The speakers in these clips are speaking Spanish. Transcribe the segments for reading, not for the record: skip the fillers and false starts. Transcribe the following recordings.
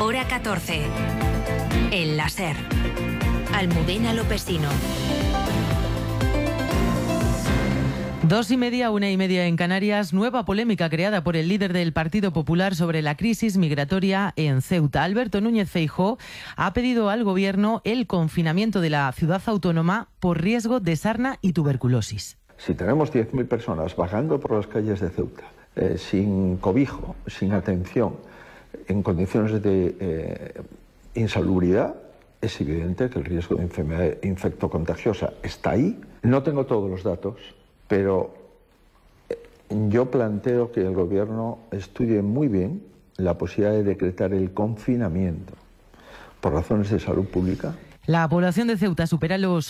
Hora 14. El láser. Almudena Lopesino. 2:30, 1:30 en Canarias. Nueva polémica creada por el líder del Partido Popular sobre la crisis migratoria en Ceuta. Alberto Núñez Feijóo ha pedido al Gobierno el confinamiento de la ciudad autónoma por riesgo de sarna y tuberculosis. Si tenemos 10.000 personas vagando por las calles de Ceuta, sin cobijo, sin atención, en condiciones de insalubridad, es evidente que el riesgo de enfermedad infectocontagiosa está ahí. No tengo todos los datos, pero yo planteo que el Gobierno estudie muy bien la posibilidad de decretar el confinamiento por razones de salud pública. La población de Ceuta supera los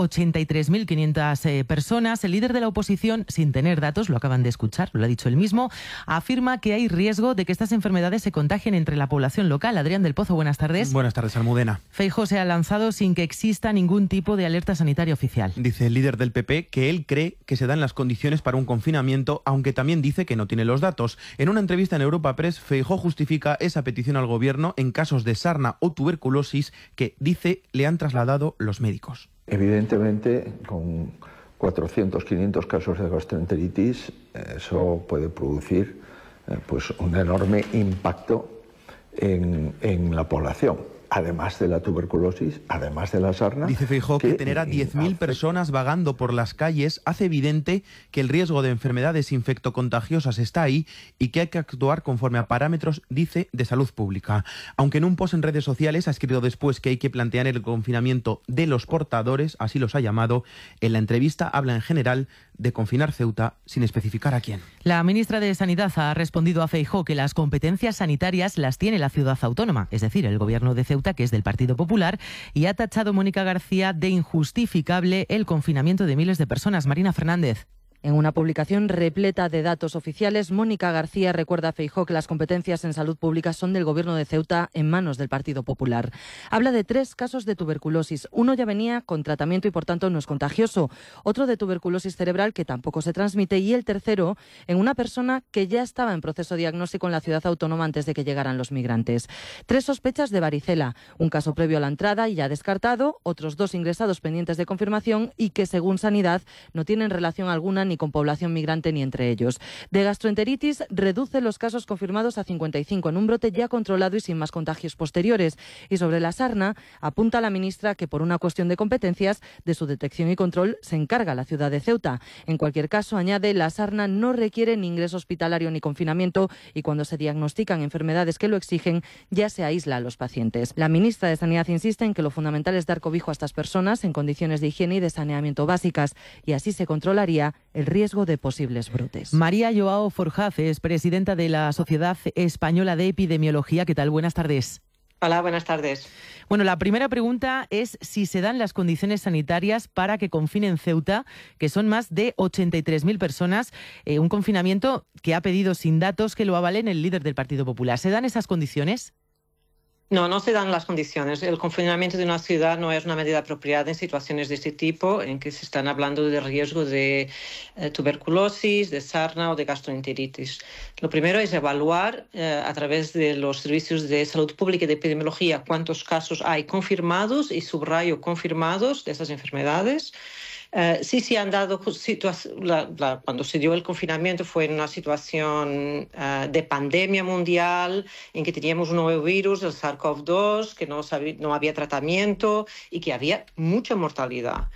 83.500 personas. El líder de la oposición, sin tener datos, lo acaban de escuchar, lo ha dicho él mismo, afirma que hay riesgo de que estas enfermedades se contagien entre la población local. Adrián del Pozo, buenas tardes. Buenas tardes, Almudena. Feijóo se ha lanzado sin que exista ningún tipo de alerta sanitaria oficial. Dice el líder del PP que él cree que se dan las condiciones para un confinamiento, aunque también dice que no tiene los datos. En una entrevista en Europa Press, Feijóo justifica esa petición al Gobierno en casos de sarna o tuberculosis que, dice, le han trasladado los médicos. Evidentemente, con 400, 500 casos de gastroenteritis, eso puede producir pues un enorme impacto en la población. Además de la tuberculosis, además de la sarna. Dice Feijóo que tener a 10.000 personas vagando por las calles hace evidente que el riesgo de enfermedades infectocontagiosas está ahí y que hay que actuar conforme a parámetros, dice, de salud pública. Aunque en un post en redes sociales ha escrito después que hay que plantear el confinamiento de los portadores, así los ha llamado, en la entrevista habla en general de confinar Ceuta sin especificar a quién. La ministra de Sanidad ha respondido a Feijóo que las competencias sanitarias las tiene la ciudad autónoma, es decir, el Gobierno de Ceuta, que es del Partido Popular, y ha tachado Mónica García de injustificable el confinamiento de miles de personas. Marina Fernández. En una publicación repleta de datos oficiales, Mónica García recuerda a Feijóo que las competencias en salud pública son del Gobierno de Ceuta en manos del Partido Popular. Habla de 3 casos de tuberculosis. Uno ya venía con tratamiento y por tanto no es contagioso. Otro de tuberculosis cerebral que tampoco se transmite y el tercero en una persona que ya estaba en proceso diagnóstico en la ciudad autónoma antes de que llegaran los migrantes. 3 sospechas de varicela, un caso previo a la entrada y ya descartado, otros 2 ingresados pendientes de confirmación y que según Sanidad no tienen relación alguna ni con población migrante ni entre ellos. De gastroenteritis reduce los casos confirmados a 55 en un brote ya controlado y sin más contagios posteriores. Y sobre la sarna, apunta la ministra que por una cuestión de competencias de su detección y control se encarga la ciudad de Ceuta. En cualquier caso, añade, la sarna no requiere ni ingreso hospitalario ni confinamiento y cuando se diagnostican enfermedades que lo exigen ya se aísla a los pacientes. La ministra de Sanidad insiste en que lo fundamental es dar cobijo a estas personas en condiciones de higiene y de saneamiento básicas y así se controlaría el riesgo de posibles brotes. María Joao Forjaz es presidenta de la Sociedad Española de Epidemiología. ¿Qué tal? Buenas tardes. Hola, buenas tardes. Bueno, la primera pregunta es si se dan las condiciones sanitarias para que confinen Ceuta, que son más de 83.000 personas, un confinamiento que ha pedido sin datos que lo avalen el líder del Partido Popular. ¿Se dan esas condiciones? No se dan las condiciones. El confinamiento de una ciudad no es una medida apropiada en situaciones de este tipo, en que se están hablando de riesgo de tuberculosis, de sarna o de gastroenteritis. Lo primero es evaluar a través de los servicios de salud pública y de epidemiología cuántos casos hay confirmados, y subrayo confirmados, de esas enfermedades. Sí se han dado cuando se dio el confinamiento fue en una situación de pandemia mundial en que teníamos un nuevo virus, el SARS-CoV-2, que no había tratamiento y que había mucha mortalidad.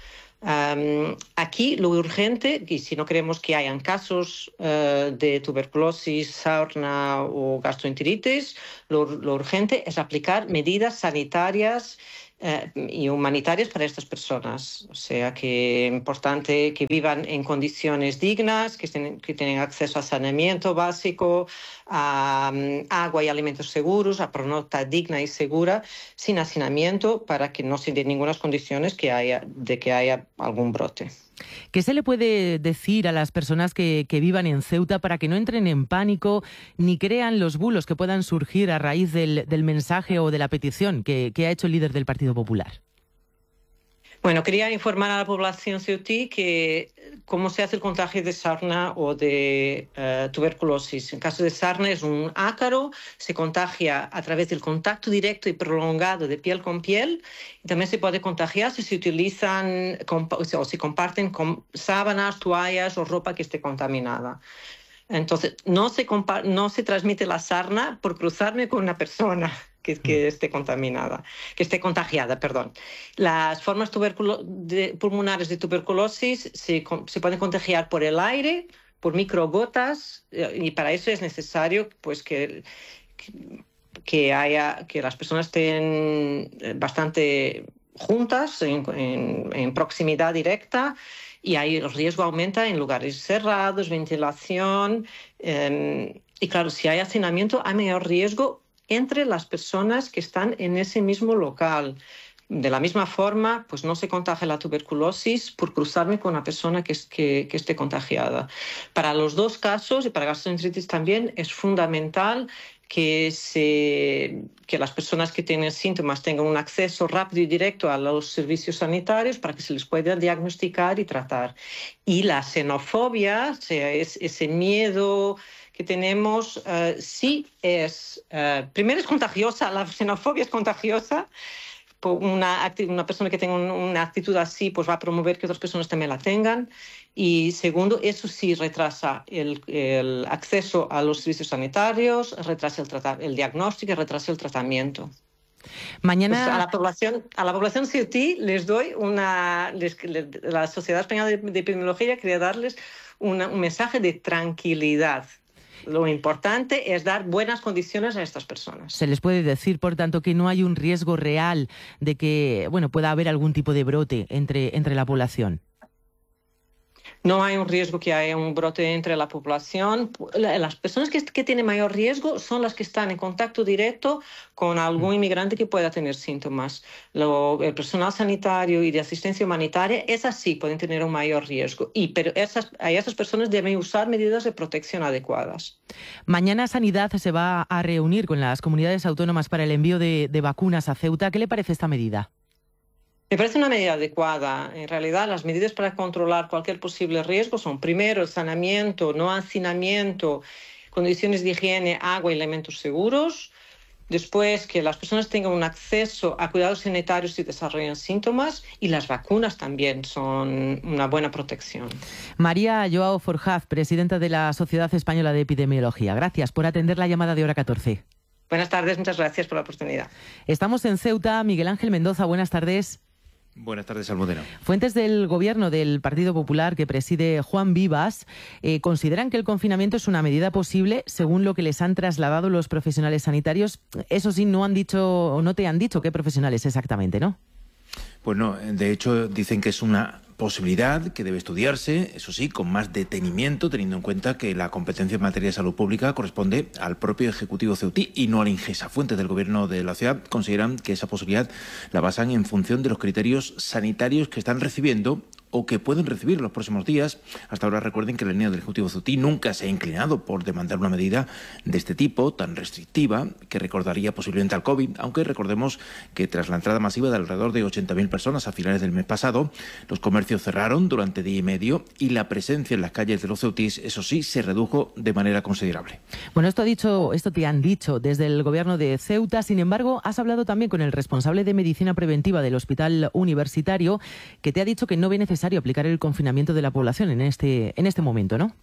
Aquí lo urgente, y si no queremos que hayan casos de tuberculosis, sarna o gastroenteritis, lo urgente es aplicar medidas sanitarias y humanitarias para estas personas. O sea, que es importante que vivan en condiciones dignas, que tengan acceso a saneamiento básico, a agua y alimentos seguros, a pernocta digna y segura, sin hacinamiento, para que no se den ninguna condiciones de que haya algún brote. ¿Qué se le puede decir a las personas que vivan en Ceuta para que no entren en pánico ni crean los bulos que puedan surgir a raíz del mensaje o de la petición que ha hecho el líder del Partido Popular? Bueno, quería informar a la población ceutí que cómo se hace el contagio de sarna o de tuberculosis. En caso de sarna es un ácaro, se contagia a través del contacto directo y prolongado de piel con piel. Y también se puede contagiar si se utilizan o se comparten con sábanas, toallas o ropa que esté contaminada. Entonces, no se transmite la sarna por cruzarme con una persona que esté contagiada, perdón. Las formas pulmonares de tuberculosis se pueden contagiar por el aire, por microgotas, y para eso es necesario pues que las personas estén bastante juntas, en proximidad directa, y ahí el riesgo aumenta en lugares cerrados, ventilación, y claro, si hay hacinamiento hay mayor riesgo entre las personas que están en ese mismo local. De la misma forma, pues no se contagia la tuberculosis por cruzarme con una persona que esté contagiada. Para los dos casos, y para gastroenteritis también, es fundamental que las personas que tienen síntomas tengan un acceso rápido y directo a los servicios sanitarios para que se les pueda diagnosticar y tratar. Y la xenofobia, o sea, ese miedo que tenemos, primero es contagiosa, la xenofobia es contagiosa. Una persona que tenga una actitud así pues va a promover que otras personas también la tengan. Y segundo, eso sí retrasa el acceso a los servicios sanitarios, retrasa el diagnóstico y retrasa el tratamiento. Mañana Pues a la población ceutí les doy la Sociedad Española de Epidemiología quería darles un mensaje de tranquilidad. Lo importante es dar buenas condiciones a estas personas. se les puede decir, por tanto, que no hay un riesgo real de que pueda haber algún tipo de brote entre la población. No hay un riesgo que haya un brote entre la población. Las personas que tienen mayor riesgo son las que están en contacto directo con algún inmigrante que pueda tener síntomas. El personal sanitario y de asistencia humanitaria, esas sí pueden tener un mayor riesgo. Pero esas personas deben usar medidas de protección adecuadas. Mañana Sanidad se va a reunir con las comunidades autónomas para el envío de vacunas a Ceuta. ¿Qué le parece esta medida? Me parece una medida adecuada. En realidad, las medidas para controlar cualquier posible riesgo son, primero, el saneamiento, no hacinamiento, condiciones de higiene, agua y alimentos seguros. Después, que las personas tengan un acceso a cuidados sanitarios si desarrollan síntomas, y las vacunas también son una buena protección. María Joao Forjaz, presidenta de la Sociedad Española de Epidemiología. Gracias por atender la llamada de Hora 14. Buenas tardes, muchas gracias por la oportunidad. Estamos en Ceuta. Miguel Ángel Mendoza, buenas tardes. Buenas tardes, Almudena. Fuentes del Gobierno del Partido Popular que preside Juan Vivas consideran que el confinamiento es una medida posible según lo que les han trasladado los profesionales sanitarios. Eso sí, no te han dicho qué profesionales exactamente, ¿no? Pues no, de hecho dicen que es una posibilidad que debe estudiarse, eso sí, con más detenimiento, teniendo en cuenta que la competencia en materia de salud pública corresponde al propio Ejecutivo ceutí y no a la Ingesa. Fuentes del Gobierno de la ciudad consideran que esa posibilidad la basan en función de los criterios sanitarios que están recibiendo o que pueden recibir en los próximos días. Hasta ahora recuerden que la línea del Ejecutivo ceutí nunca se ha inclinado por demandar una medida de este tipo, tan restrictiva, que recordaría posiblemente al COVID, aunque recordemos que tras la entrada masiva de alrededor de 80.000 personas a finales del mes pasado, los comercios cerraron durante día y medio y la presencia en las calles de los ceutís, eso sí, se redujo de manera considerable. Bueno, esto te han dicho desde el Gobierno de Ceuta. Sin embargo, has hablado también con el responsable de Medicina Preventiva del Hospital Universitario, que te ha dicho que no ve necesario aplicar el confinamiento de la población en este momento, ¿no?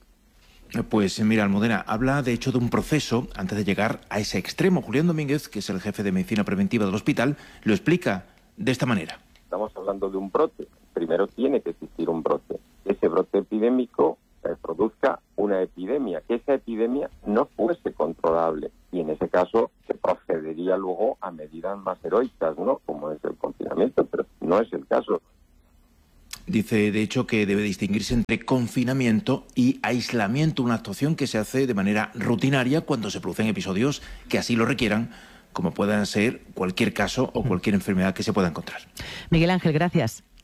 Pues mira, Almudena, habla de hecho de un proceso antes de llegar a ese extremo. Julián Domínguez, que es el jefe de Medicina Preventiva del hospital, lo explica de esta manera. Estamos hablando de un brote. Primero tiene que existir un brote. Ese brote epidémico produzca una epidemia, que esa epidemia no fuese controlable. Y en ese caso se procedería luego a medidas más heroicas, ¿no? Como es el confinamiento, pero no es el caso. Dice, de hecho, que debe distinguirse entre confinamiento y aislamiento, una actuación que se hace de manera rutinaria cuando se producen episodios que así lo requieran, como puedan ser cualquier caso o cualquier enfermedad que se pueda encontrar. Miguel Ángel, gracias.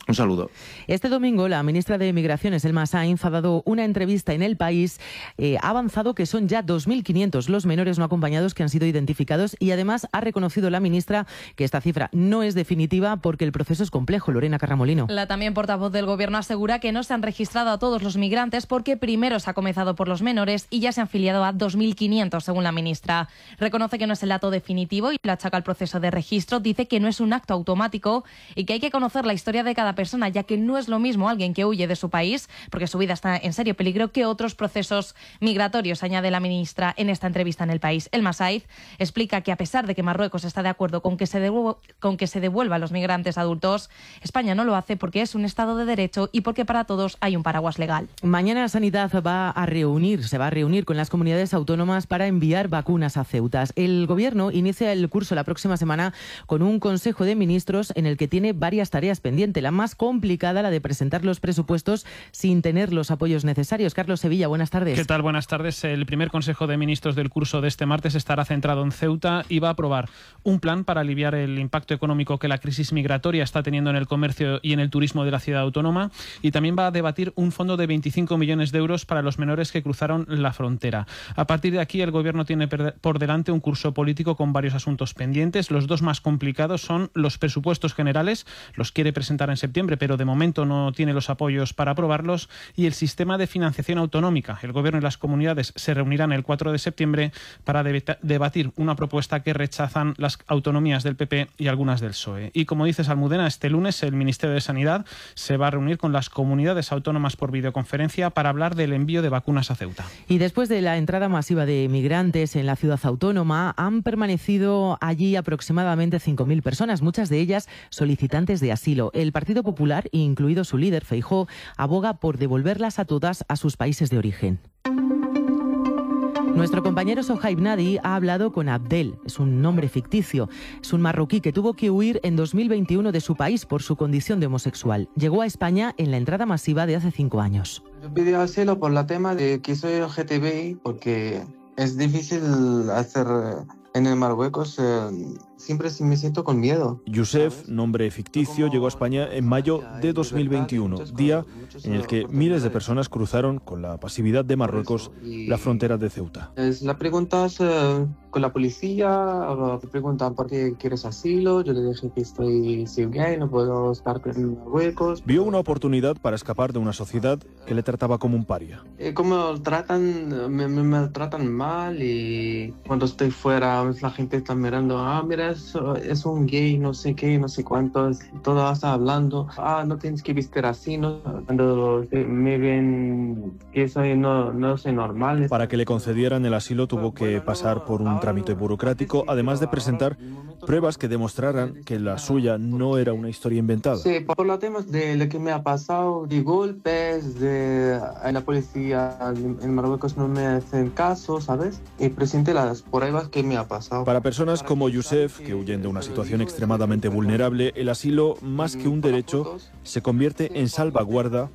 Un saludo. Este domingo, la ministra de Migraciones, Elma Sainz, ha dado una entrevista en El País. Ha avanzado que son ya 2.500 los menores no acompañados que han sido identificados y además ha reconocido la ministra que esta cifra no es definitiva porque el proceso es complejo. Lorena Carramolino. La también portavoz del Gobierno asegura que no se han registrado a todos los migrantes porque primero se ha comenzado por los menores y ya se han filiado a 2.500, según la ministra. Reconoce que no es el dato definitivo y le achaca el proceso de registro. Dice que no es un acto automático y que hay que conocer la historia de cada persona, ya que no es lo mismo alguien que huye de su país, porque su vida está en serio peligro, que otros procesos migratorios, añade la ministra en esta entrevista en El País. Elma Sainz explica que a pesar de que Marruecos está de acuerdo con que se devuelva a los migrantes adultos, España no lo hace porque es un Estado de Derecho y porque para todos hay un paraguas legal. Mañana Sanidad se va a reunir con las comunidades autónomas para enviar vacunas a Ceuta. El Gobierno inicia el curso la próxima semana con un Consejo de Ministros en el que tiene varias tareas pendientes. La más complicada, la de presentar los presupuestos sin tener los apoyos necesarios. Carlos Sevilla, buenas tardes. ¿Qué tal? Buenas tardes. El primer Consejo de Ministros del curso de este martes estará centrado en Ceuta y va a aprobar un plan para aliviar el impacto económico que la crisis migratoria está teniendo en el comercio y en el turismo de la ciudad autónoma, y también va a debatir un fondo de 25 millones de euros para los menores que cruzaron la frontera. A partir de aquí, el Gobierno tiene por delante un curso político con varios asuntos pendientes. Los dos más complicados son los presupuestos generales, los quiere presentar en septiembre, pero de momento no tiene los apoyos para aprobarlos, y el sistema de financiación autonómica. El Gobierno y las comunidades se reunirán el 4 de septiembre para debatir una propuesta que rechazan las autonomías del PP y algunas del PSOE. Y como dices, Almudena, este lunes el Ministerio de Sanidad se va a reunir con las comunidades autónomas por videoconferencia para hablar del envío de vacunas a Ceuta. Y después de la entrada masiva de migrantes en la ciudad autónoma, han permanecido allí aproximadamente 5.000 personas, muchas de ellas solicitantes de asilo. El Partido Popular, incluido su líder, Feijóo, aboga por devolverlas a todas a sus países de origen. Nuestro compañero Sohaib Nadi ha hablado con Abdel, es un nombre ficticio, es un marroquí que tuvo que huir en 2021 de su país por su condición de homosexual. Llegó a España en la entrada masiva de hace 5 años. Yo pedí asilo por la tema de que soy LGTBI porque es difícil hacer en el Marruecos, siempre me siento con miedo. Youssef, nombre ficticio, llegó a España en mayo de 2021, día en el que miles de personas cruzaron con la pasividad de Marruecos la frontera de Ceuta. La pregunta es con la policía, te preguntan por qué quieres asilo, yo le dije que soy gay, no puedo estar en Marruecos. Vio una oportunidad para escapar de una sociedad que le trataba como un paria. Como tratan, me tratan mal, y cuando estoy fuera la gente está mirando, mira, es un gay, no sé qué, no sé cuánto, todo está hablando, no tienes que vestir así, ¿no? Cuando me ven que no soy normal. Para que le concedieran el asilo tuvo que pasar por un trámite burocrático, además de presentar pruebas que demostraran que la suya no era una historia inventada. Sí, por los temas de lo que me ha pasado, de golpes, de la policía en Marruecos no me hacen caso, ¿sabes? Y presenté las pruebas que me ha pasado. Para personas como Youssef, que huyen de una situación extremadamente vulnerable, el asilo, más que un derecho, se convierte en salvaguarda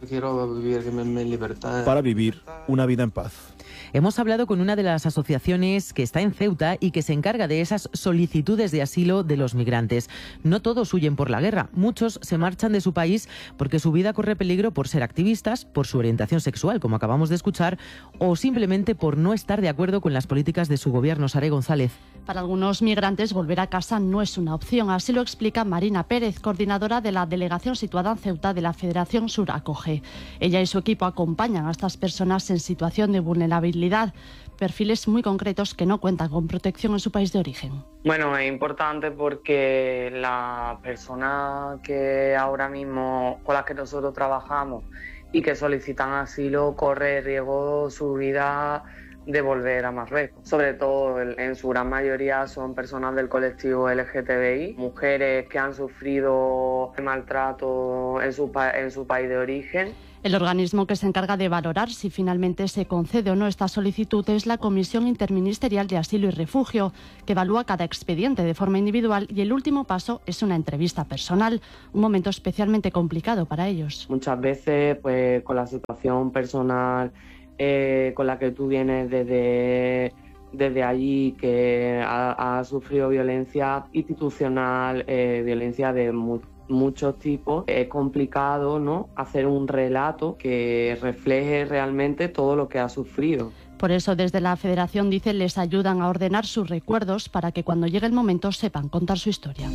para vivir una vida en paz. Hemos hablado con una de las asociaciones que está en Ceuta y que se encarga de esas solicitudes de asilo de los migrantes. No todos huyen por la guerra, muchos se marchan de su país porque su vida corre peligro por ser activistas, por su orientación sexual, como acabamos de escuchar, o simplemente por no estar de acuerdo con las políticas de su gobierno. Sare González. Para algunos migrantes, volver a casa no es una opción. Así lo explica Marina Pérez, coordinadora de la delegación situada en Ceuta de la Federación Sur Acoge. Ella y su equipo acompañan a estas personas en situación de vulnerabilidad, perfiles muy concretos que no cuentan con protección en su país de origen. Bueno, es importante porque la persona que ahora mismo con las que nosotros trabajamos y que solicitan asilo corre riesgo su vida de volver a Marruecos. Sobre todo, en su gran mayoría son personas del colectivo LGTBI, mujeres que han sufrido maltrato en su país de origen. El organismo que se encarga de valorar si finalmente se concede o no esta solicitud es la Comisión Interministerial de Asilo y Refugio, que evalúa cada expediente de forma individual, y el último paso es una entrevista personal, un momento especialmente complicado para ellos. Muchas veces, pues, con la situación personal con la que tú vienes desde allí, que ha sufrido violencia institucional, violencia de muchos tipos, es complicado, ¿no?, hacer un relato que refleje realmente todo lo que ha sufrido. Por eso, desde la Federación, dicen, les ayudan a ordenar sus recuerdos para que cuando llegue el momento sepan contar su historia.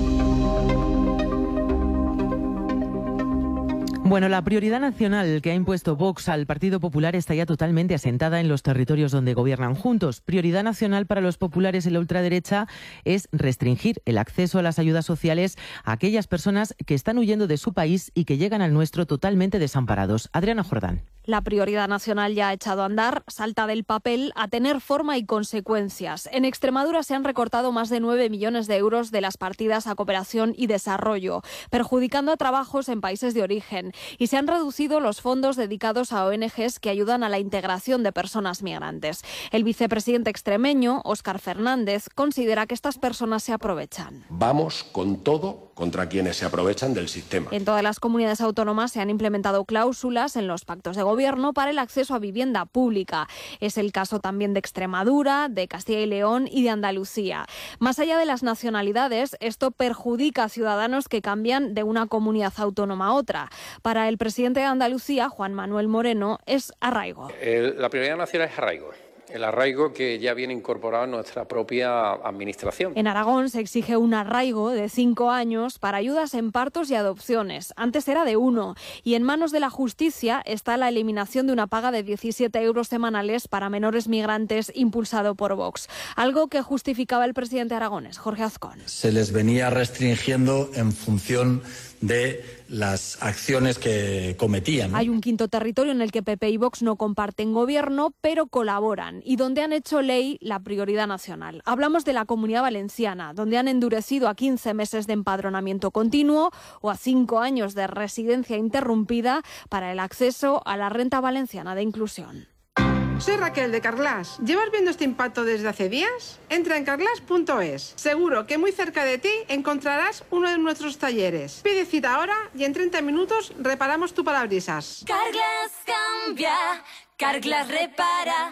Bueno, la prioridad nacional que ha impuesto Vox al Partido Popular está ya totalmente asentada en los territorios donde gobiernan juntos. Prioridad nacional para los populares y la ultraderecha es restringir el acceso a las ayudas sociales a aquellas personas que están huyendo de su país y que llegan al nuestro totalmente desamparados. Adriana Jordán. La prioridad nacional ya ha echado a andar, salta del papel a tener forma y consecuencias. En Extremadura se han recortado más de 9 millones de euros de las partidas a cooperación y desarrollo, perjudicando a trabajos en países de origen. Y se han reducido los fondos dedicados a ONGs que ayudan a la integración de personas migrantes. El vicepresidente extremeño, Óscar Fernández, considera que estas personas se aprovechan. Vamos con todo contra quienes se aprovechan del sistema. En todas las comunidades autónomas se han implementado cláusulas en los pactos de gobierno para el acceso a vivienda pública. Es el caso también de Extremadura, de Castilla y León y de Andalucía. Más allá de las nacionalidades, esto perjudica a ciudadanos que cambian de una comunidad autónoma a otra. Para el presidente de Andalucía, Juan Manuel Moreno, es arraigo. La prioridad nacional es arraigo. El arraigo que ya viene incorporado en nuestra propia administración. En Aragón se exige un arraigo de 5 años para ayudas en partos y adopciones. Antes era de 1. Y en manos de la justicia está la eliminación de una paga de 17 euros semanales para menores migrantes impulsado por Vox. Algo que justificaba el presidente aragonés, Jorge Azcón. Se les venía restringiendo en función de las acciones que cometían, ¿no? Hay un quinto territorio en el que PP y Vox no comparten gobierno, pero colaboran, y donde han hecho ley la prioridad nacional. Hablamos de la Comunidad Valenciana, donde han endurecido a 15 meses de empadronamiento continuo o a 5 años de residencia interrumpida para el acceso a la renta valenciana de inclusión. Soy Raquel de Carglass. ¿Llevas viendo este impacto desde hace días? Entra en carglass.es. Seguro que muy cerca de ti encontrarás uno de nuestros talleres. Pide cita ahora y en 30 minutos reparamos tu parabrisas. Carglass cambia, Carglass repara.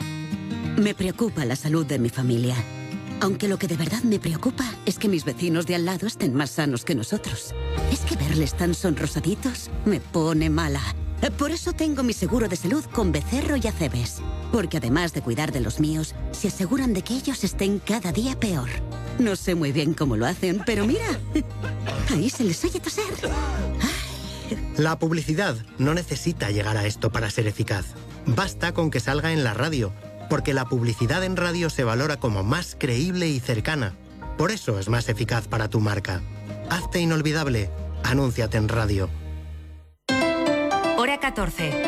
Me preocupa la salud de mi familia. Aunque lo que de verdad me preocupa es que mis vecinos de al lado estén más sanos que nosotros. Es que verles tan sonrosaditos me pone mala. Por eso tengo mi seguro de salud con Becerro y Acebes. Porque además de cuidar de los míos, se aseguran de que ellos estén cada día peor. No sé muy bien cómo lo hacen, pero mira, ahí se les oye toser. La publicidad no necesita llegar a esto para ser eficaz. Basta con que salga en la radio, porque la publicidad en radio se valora como más creíble y cercana. Por eso es más eficaz para tu marca. Hazte inolvidable. Anúnciate en radio. Hora 14.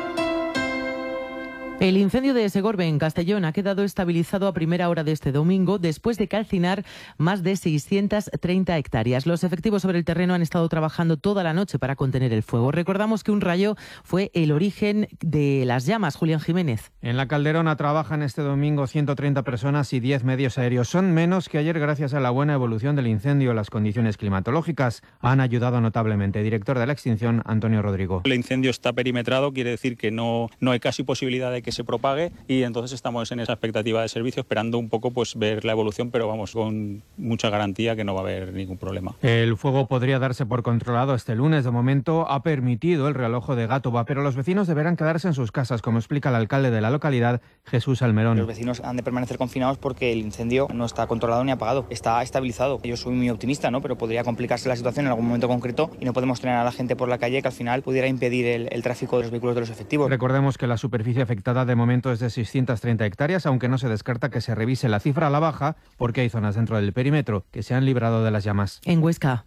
El incendio de Segorbe, en Castellón, ha quedado estabilizado a primera hora de este domingo después de calcinar más de 630 hectáreas. Los efectivos sobre el terreno han estado trabajando toda la noche para contener el fuego. Recordamos que un rayo fue el origen de las llamas. Julián Jiménez. En la Calderona trabajan este domingo 130 personas y 10 medios aéreos. Son menos que ayer gracias a la buena evolución del incendio. Las condiciones climatológicas han ayudado notablemente. Director de la extinción, Antonio Rodrigo. El incendio está perimetrado, quiere decir que no hay casi posibilidad de que se propague y entonces estamos en esa expectativa de servicio esperando un poco pues ver la evolución, pero vamos, con mucha garantía que no va a haber ningún problema. El fuego podría darse por controlado este lunes. De momento ha permitido el realojo de Gátova, pero los vecinos deberán quedarse en sus casas, como explica el alcalde de la localidad, Jesús Almerón. Los vecinos han de permanecer confinados porque el incendio no está controlado ni apagado, está estabilizado. Yo soy muy optimista, ¿no? Pero podría complicarse la situación en algún momento concreto y no podemos tener a la gente por la calle que al final pudiera impedir el tráfico de los vehículos de los efectivos. Recordemos que la superficie afectada de momento es de 630 hectáreas, aunque no se descarta que se revise la cifra a la baja porque hay zonas dentro del perímetro que se han librado de las llamas. En Huesca.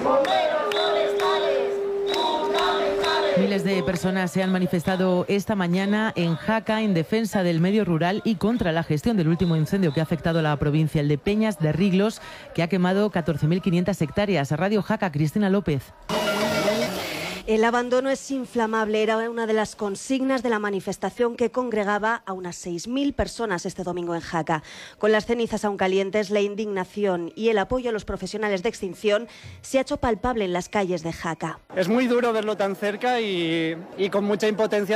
Miles de personas se han manifestado esta mañana en Jaca en defensa del medio rural y contra la gestión del último incendio que ha afectado a la provincia, el de Peñas de Riglos, que ha quemado 14.500 hectáreas. Radio Jaca, Cristina López. El abandono es inflamable, era una de las consignas de la manifestación que congregaba a unas 6.000 personas este domingo en Jaca. Con las cenizas aún calientes, la indignación y el apoyo a los profesionales de extinción se ha hecho palpable en las calles de Jaca. Es muy duro verlo tan cerca y con mucha impotencia